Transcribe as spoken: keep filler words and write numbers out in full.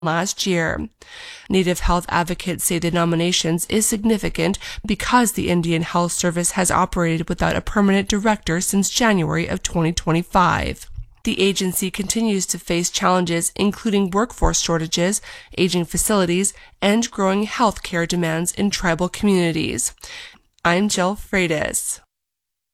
last year. Native health advocates say the nominations is significant because the Indian Health Service has operated without a permanent director since January of twenty twenty-five. The agency continues to face challenges including workforce shortages, aging facilities, and growing health care demands in tribal communities. I'm Jill Freitas.